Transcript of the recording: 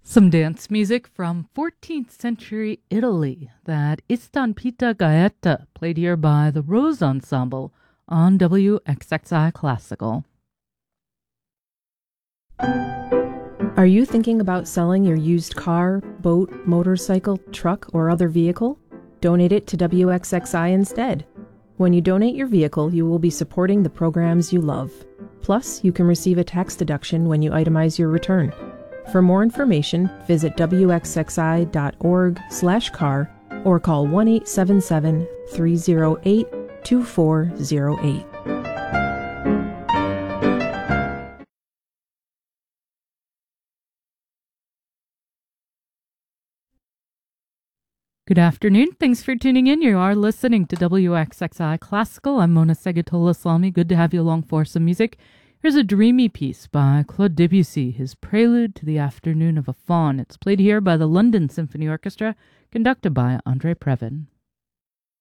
Some dance music from 14th century Italy, that Istampita Gaeta, played here by the Rose Ensemble on WXXI Classical. Are you thinking about selling your used car, boat, motorcycle, truck, or other vehicle? Donate it to WXXI instead. When you donate your vehicle, you will be supporting the programs you love. Plus, you can receive a tax deduction when you itemize your return. For more information, visit wxxi.org/car or call 1-877-308-2408. Good afternoon. Thanks for tuning in. You are listening to WXXI Classical. I'm Mona Segatola-Salmi. Good to have you along for some music. Here's a dreamy piece by Claude Debussy, his Prelude to the Afternoon of a Faun. It's played here by the London Symphony Orchestra, conducted by André Previn.